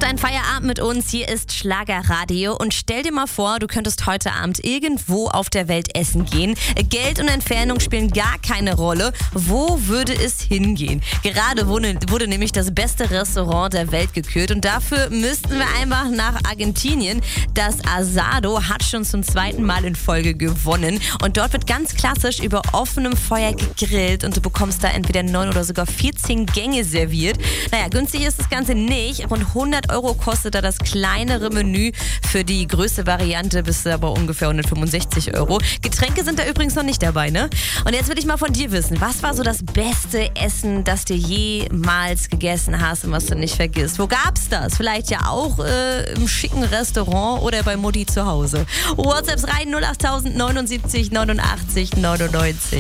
deinen Feierabend mit uns. Hier ist Schlagerradio und stell dir mal vor, du könntest heute Abend irgendwo auf der Welt essen gehen. Geld und Entfernung spielen gar keine Rolle. Wo würde es hingehen? Gerade wurde nämlich das beste Restaurant der Welt gekürt und dafür müssten wir einfach nach Argentinien. Das Asado hat schon zum 2. Mal in Folge gewonnen und dort wird ganz klassisch über offenem Feuer gegrillt und du bekommst da entweder 9 oder sogar 14 Gänge serviert. Naja, günstig ist das Ganze nicht. Rund 100 € kostet da das kleinere Menü. Für die größte Variante bist du aber ungefähr 165 €. Getränke sind da übrigens noch nicht dabei, ne? Und jetzt will ich mal von dir wissen, was war so das beste Essen, das du jemals gegessen hast und was du nicht vergisst? Wo gab's das? Vielleicht ja auch im schicken Restaurant oder bei Mutti zu Hause. WhatsApps rein 08000 79 89 99.